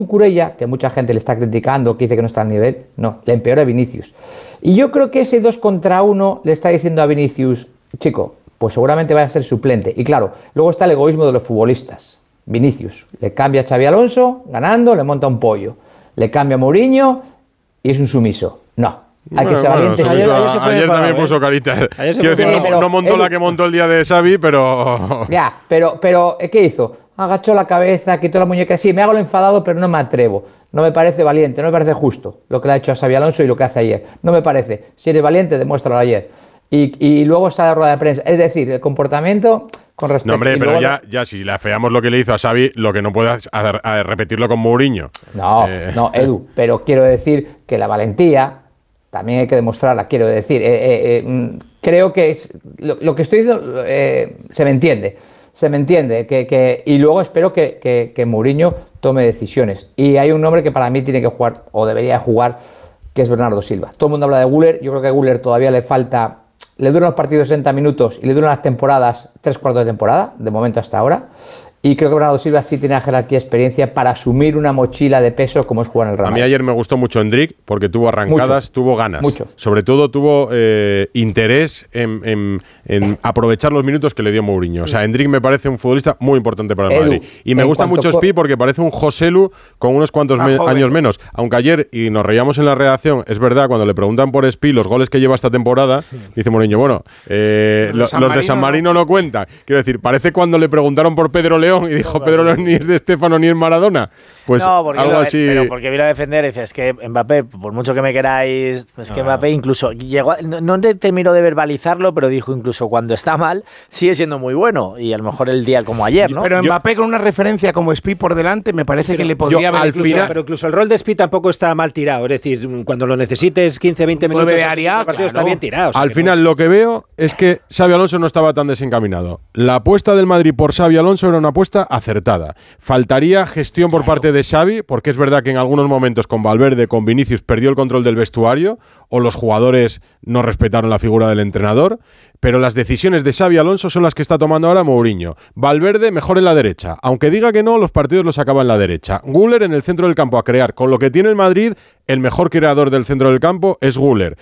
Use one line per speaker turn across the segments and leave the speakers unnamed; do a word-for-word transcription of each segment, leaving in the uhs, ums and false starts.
Cucurella, que mucha gente le está criticando, que dice que no está al nivel, no, le empeora a Vinicius. Y yo creo que ese dos contra uno le está diciendo a Vinicius, chico, pues seguramente va a ser suplente. Y claro, luego está el egoísmo de los futbolistas. Vinicius, le cambia a Xabi Alonso, ganando, le monta un pollo. Le cambia a Mourinho y es un sumiso. No. Hay
bueno,
que ser
bueno,
valiente.
Puso,
ayer, ayer, se
ayer también puso carita. Quiero decir, no,
pero,
no montó
Edu,
la que montó el día de Xavi, pero...
Ya, pero, pero ¿qué hizo? Agachó la cabeza, quitó la muñeca. Sí, me hago lo enfadado, pero no me atrevo. No me parece valiente, no me parece justo lo que le ha hecho a Xabi Alonso y lo que hace ayer. No me parece. Si eres valiente, demuéstralo ayer. Y, y luego sale a la rueda de prensa. Es decir, el comportamiento con respecto...
No, hombre,
y
pero
luego...
ya, ya si le afeamos lo que le hizo a Xavi, lo que no puede es a, a repetirlo con Mourinho.
No,
eh...
no, Edu, pero quiero decir que la valentía también hay que demostrarla, quiero decir. Eh, eh, eh, creo que es, lo, lo que estoy diciendo eh, se me entiende. Se me entiende. Que, que, y luego espero que, que, que Mourinho tome decisiones. Y hay un nombre que para mí tiene que jugar, o debería jugar, que es Bernardo Silva. Todo el mundo habla de Güler. Yo creo que a Güler todavía le falta... Le duran los partidos sesenta minutos y le duran las temporadas tres cuartos de temporada, de momento hasta ahora. Y creo que Bernardo Silva sí tiene la jerarquía y experiencia para asumir una mochila de peso como es jugar en el Real Madrid.
A mí ayer me gustó mucho Endrick porque tuvo arrancadas, mucho, tuvo ganas. Mucho. Sobre todo tuvo eh, interés en, en, en aprovechar los minutos que le dio Mourinho. O sea, Endrick me parece un futbolista muy importante para el Edu, Madrid. Y me gusta mucho Spi porque parece un Joselu con unos cuantos me años menos. Aunque ayer, y nos reíamos en la redacción, es verdad, cuando le preguntan por Spi los goles que lleva esta temporada, sí. dice Mourinho, bueno, eh, los, de los de San Marino no, no cuentan. Quiero decir, parece cuando le preguntaron por Pedro León y dijo, Pedro León ni es de Estefano ni es Maradona. Pues
no, porque
algo
lo,
así.
Pero porque vino a defender, dice, es que Mbappé, por mucho que me queráis, es que no, Mbappé incluso llegó, a, no, no terminó de verbalizarlo, pero dijo incluso cuando está mal, sigue siendo muy bueno. Y a lo mejor el día como ayer, ¿no?
Pero
yo,
Mbappé con una referencia como Spi por delante, me parece que le podría haber
al
incluso,
final, pero incluso el rol de Spi tampoco está mal tirado. Es decir, cuando lo necesites quince, veinte minutos
de área,
el partido
claro.
está bien tirado. O sea,
al final no. Lo que veo es que Xabi Alonso no estaba tan desencaminado. La apuesta del Madrid por Xabi Alonso era una apuesta acertada. Faltaría gestión por claro. parte de Xavi, porque es verdad que en algunos momentos con Valverde, con Vinicius, perdió el control del vestuario o los jugadores no respetaron la figura del entrenador, pero las decisiones de Xabi Alonso son las que está tomando ahora Mourinho. Valverde mejor en la derecha, aunque diga que no, los partidos los acaba en la derecha. Güler en el centro del campo a crear, con lo que tiene el Madrid, el mejor creador del centro del campo es Güler.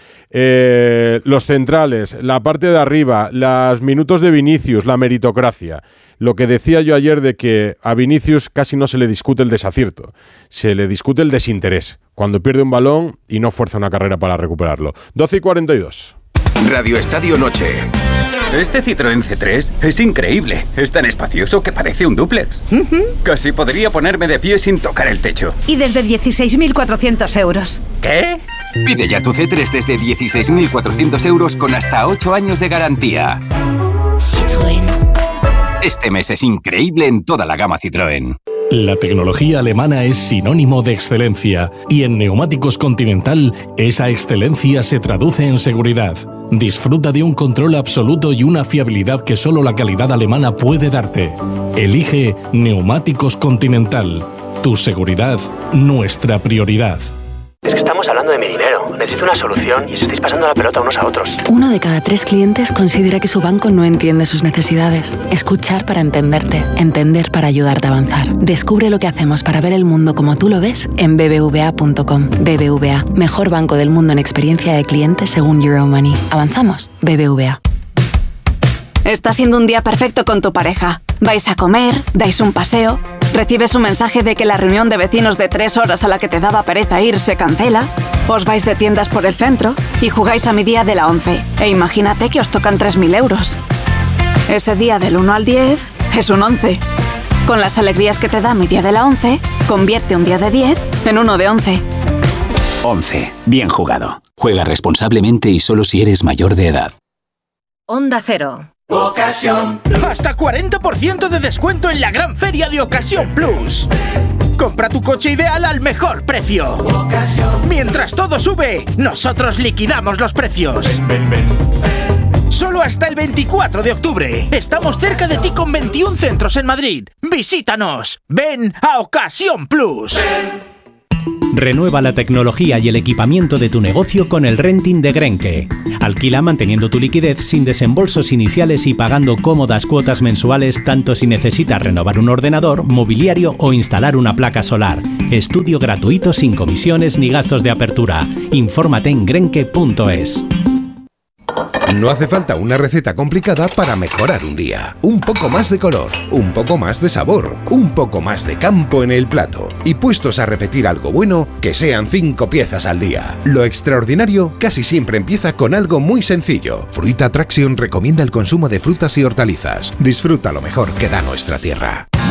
Eh, los centrales, la parte de arriba, los minutos de Vinicius, la meritocracia. Lo que decía yo ayer de que a Vinicius casi no se le discute el desacierto, se le discute el desinterés, cuando pierde un balón y no fuerza una carrera para recuperarlo. doce y cuarenta y dos.
Radio Estadio Noche. Este Citroën C tres es increíble. Es tan espacioso que parece un dúplex. Uh-huh. Casi podría ponerme de pie sin tocar el techo.
Y desde dieciséis mil cuatrocientos euros.
¿Qué? Pide ya tu C tres desde dieciséis mil cuatrocientos euros con hasta ocho años de garantía.
Citroën.
Este mes es increíble en toda la gama Citroën.
La tecnología alemana es sinónimo de excelencia y en Neumáticos Continental esa excelencia se traduce en seguridad. Disfruta de un control absoluto y una fiabilidad que solo la calidad alemana puede darte. Elige Neumáticos Continental. Tu seguridad, nuestra prioridad.
Es que estamos hablando de mi dinero. Necesito una solución y os estáis pasando la pelota unos a otros.
Uno de cada tres clientes considera que su banco no entiende sus necesidades. Escuchar para entenderte. Entender para ayudarte a avanzar. Descubre lo que hacemos para ver el mundo como tú lo ves en b b v a punto com. B B V A, mejor banco del mundo en experiencia de cliente según Euromoney. ¿Avanzamos? B B V A.
Está siendo un día perfecto con tu pareja. Vais a comer, dais un paseo, recibes un mensaje de que la reunión de vecinos de tres horas a la que te daba pereza ir se cancela, os vais de tiendas por el centro y jugáis a mi día de la once. E imagínate que os tocan tres mil euros. Ese día del uno al diez es un once. Con las alegrías que te da mi día de la once, convierte un día de diez en uno de once.
once. Bien jugado. Juega responsablemente y solo si eres mayor de edad.
Onda Cero.
Ocasión. Hasta cuarenta por ciento de descuento en la gran feria de Ocasión Plus. Compra tu coche ideal al mejor precio. Ocasión. Mientras todo sube, nosotros liquidamos los precios. Ven, ven, ven, ven. Solo hasta el veinticuatro de octubre. Estamos cerca de ti con veintiún centros en Madrid. Visítanos. Ven a Ocasión Plus. Ven.
Renueva la tecnología y el equipamiento de tu negocio con el renting de Grenke. Alquila manteniendo tu liquidez sin desembolsos iniciales y pagando cómodas cuotas mensuales tanto si necesitas renovar un ordenador, mobiliario o instalar una placa solar. Estudio gratuito sin comisiones ni gastos de apertura. Infórmate en grenke punto es.
No hace falta una receta complicada para mejorar un día. Un poco más de color, un poco más de sabor, un poco más de campo en el plato. Y puestos a repetir algo bueno, que sean cinco piezas al día. Lo extraordinario casi siempre empieza con algo muy sencillo. Fruit Attraction recomienda el consumo de frutas y hortalizas. Disfruta lo mejor que da nuestra tierra.